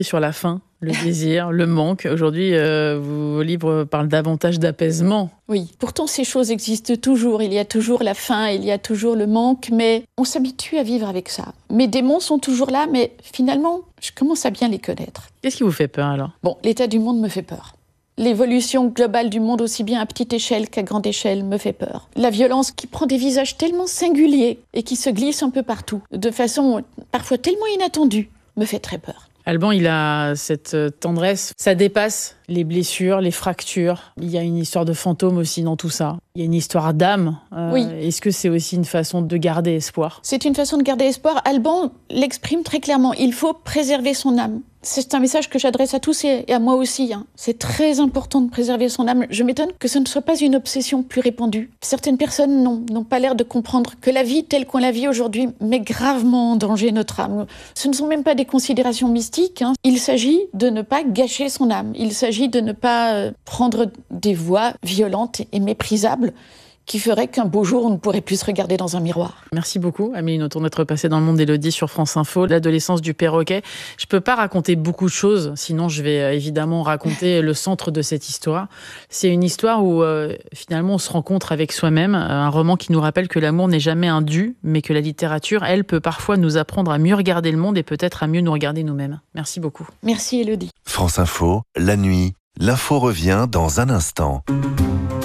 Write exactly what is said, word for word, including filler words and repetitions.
Sur la faim, le désir, le manque. Aujourd'hui, euh, vos livres parlent davantage d'apaisement. Oui, pourtant ces choses existent toujours. Il y a toujours la faim, il y a toujours le manque, mais on s'habitue à vivre avec ça. Mes démons sont toujours là, mais finalement, je commence à bien les connaître. Qu'est-ce qui vous fait peur alors ? Bon, l'état du monde me fait peur. L'évolution globale du monde, aussi bien à petite échelle qu'à grande échelle, me fait peur. La violence qui prend des visages tellement singuliers et qui se glisse un peu partout, de façon parfois tellement inattendue, me fait très peur. Alban, il a cette tendresse, ça dépasse les blessures, les fractures. Il y a une histoire de fantôme aussi dans tout ça. Il y a une histoire d'âme. Euh, oui. Est-ce que c'est aussi une façon de garder espoir ? C'est une façon de garder espoir. Alban l'exprime très clairement. Il faut préserver son âme. C'est un message que j'adresse à tous et à moi aussi. Hein. C'est très important de préserver son âme. Je m'étonne que ce ne soit pas une obsession plus répandue. Certaines personnes n'ont, n'ont pas l'air de comprendre que la vie telle qu'on la vit aujourd'hui met gravement en danger notre âme. Ce ne sont même pas des considérations mystiques. Hein. Il s'agit de ne pas gâcher son âme. Il s'agit de ne pas euh, prendre des voies violentes et méprisables qui ferait qu'un beau jour, on ne pourrait plus se regarder dans un miroir. Merci beaucoup, Amélie Nothomb, d'être passée dans le monde d'Élodie sur France Info. L'adolescence du perroquet. Je ne peux pas raconter beaucoup de choses, sinon je vais euh, évidemment raconter le centre de cette histoire. C'est une histoire où euh, finalement on se rencontre avec soi-même, un roman qui nous rappelle que l'amour n'est jamais un dû, mais que la littérature, elle, peut parfois nous apprendre à mieux regarder le monde et peut-être à mieux nous regarder nous-mêmes. Merci beaucoup. Merci Élodie. France Info, la nuit, l'info revient dans un instant.